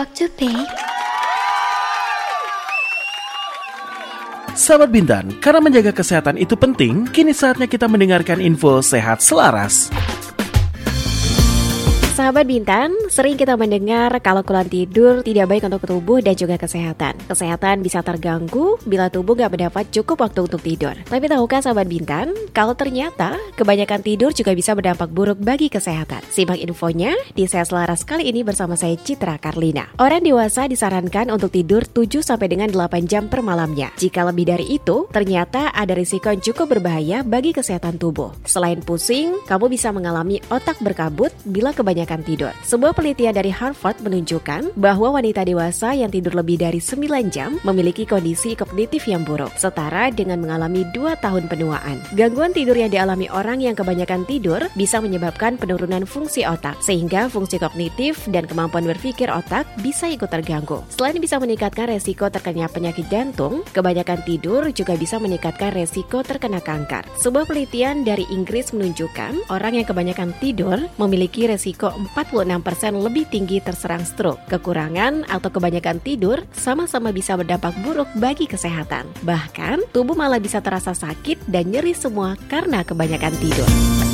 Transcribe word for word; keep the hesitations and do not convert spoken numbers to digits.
Waktu pay. Sahabat Bintan, karena menjaga kesehatan itu penting, kini saatnya kita mendengarkan info sehat selaras. Sahabat Bintan, sering kita mendengar kalau kurang tidur tidak baik untuk tubuh dan juga kesehatan. Kesehatan bisa terganggu bila tubuh gak mendapat cukup waktu untuk tidur. Tapi tahukah sahabat Bintan, kalau ternyata kebanyakan tidur juga bisa berdampak buruk bagi kesehatan? Simak infonya di Sehat Selaras kali ini bersama saya Citra Karlina. Orang dewasa disarankan untuk tidur tujuh sampai dengan delapan jam per malamnya. Jika lebih dari itu, ternyata ada risiko yang cukup berbahaya bagi kesehatan tubuh. Selain pusing, kamu bisa mengalami otak berkabut bila kebanyakan tidur. Sebuah penelitian dari Harvard menunjukkan bahwa wanita dewasa yang tidur lebih dari sembilan jam memiliki kondisi kognitif yang buruk, setara dengan mengalami dua tahun penuaan. Gangguan tidur yang dialami orang yang kebanyakan tidur bisa menyebabkan penurunan fungsi otak, sehingga fungsi kognitif dan kemampuan berpikir otak bisa ikut terganggu. Selain bisa meningkatkan resiko terkena penyakit jantung, kebanyakan tidur juga bisa meningkatkan resiko terkena kanker. Sebuah penelitian dari Inggris menunjukkan orang yang kebanyakan tidur memiliki resiko empat puluh enam persen lebih tinggi terserang stroke. Kekurangan atau kebanyakan tidur sama-sama bisa berdampak buruk bagi kesehatan. Bahkan, tubuh malah bisa terasa sakit dan nyeri semua karena kebanyakan tidur.